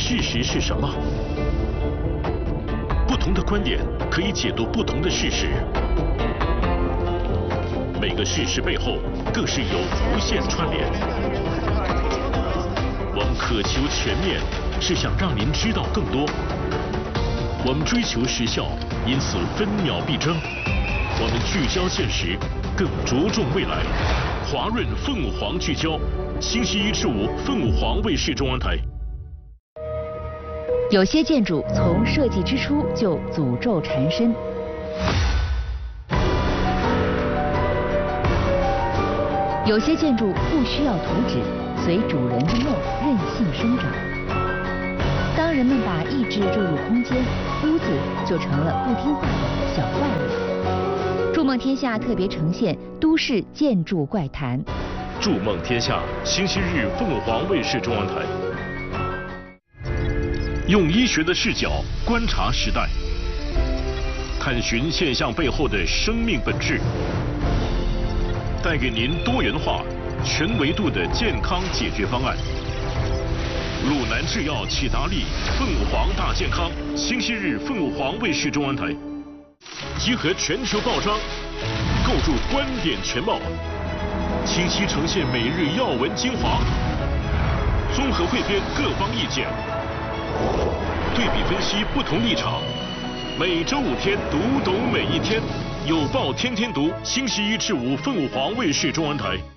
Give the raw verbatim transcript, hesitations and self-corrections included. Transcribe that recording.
事实是什么？不同的观点可以解读不同的事实，每个事实背后更是有无限串联。我们渴求全面，是想让您知道更多。我们追求时效，因此分秒必争。我们聚焦现实，更着重未来。华润凤凰聚焦，星期一至五凤凰卫视中央台。 有些建筑从设计之初就诅咒缠身，有些建筑不需要图纸，随主人的梦任性生长。当人们把意志注入空间，屋子就成了不听话的小怪物。筑梦天下特别呈现都市建筑怪谈。 筑梦天下，星期日凤凰卫视中央台。用医学的视角观察时代，探寻现象背后的生命本质，带给您多元化、全维度的健康解决方案。鲁南制药启达利凤凰大健康，星期日凤凰卫视中央台。集合全球报章，构筑观点全貌，清晰呈现每日要闻精华，综合汇编各方意见，对比分析不同立场。每周五天，读懂每一天，有报天天读，星期一至五凤凰卫视中央台。